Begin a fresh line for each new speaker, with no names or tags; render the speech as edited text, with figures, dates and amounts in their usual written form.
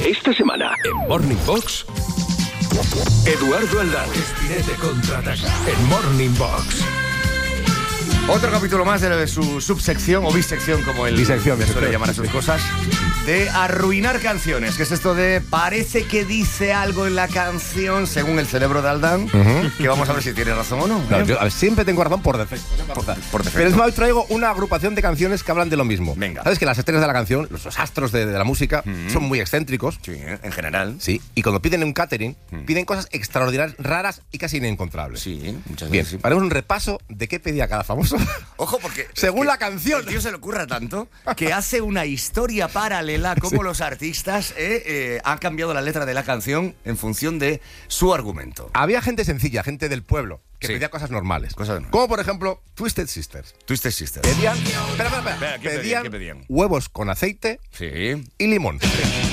Esta semana, en Morning Box, Eduardo Aldán. Espinete contraataca en Morning Box.
Otro capítulo más de su subsección o bisección, como él suele llamar a sus cosas, de arruinar canciones. Que es esto de parece que dice algo en la canción, según el cerebro de Aldán, que vamos a ver si tiene razón o no.
Claro, yo siempre tengo razón por defecto.
Por defecto.
Pero es más, hoy traigo una agrupación de canciones que hablan de lo mismo.
Venga.
¿Sabes que las estrellas de la canción, los astros de la música, son muy excéntricos?
Sí, en general.
Sí, y cuando piden un catering, piden cosas extraordinarias, raras y casi inencontrables.
Sí, muchas
Bien,
veces. Sí.
haremos un repaso de qué pedía cada famoso.
Ojo, porque
según la canción.
El tío se le ocurra tanto que hace una historia paralela como los artistas han cambiado la letra de la canción en función de su argumento.
Había gente sencilla, gente del pueblo, que
Sí.
pedía cosas normales.
Cosas normales.
Como por ejemplo, Twisted Sisters.
Twisted Sisters.
Pedían,
Espera, ¿qué pedían?
huevos con aceite
Sí.
y limón.